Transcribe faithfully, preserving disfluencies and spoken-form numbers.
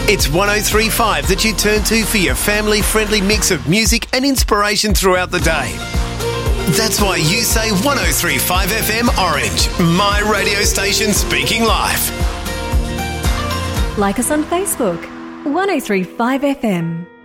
It's one oh three point five that you turn to for your family-friendly mix of music and inspiration throughout the day. That's why you say one oh three point five F M Orange, my radio station speaking life. Like us on Facebook, one oh three point five F M.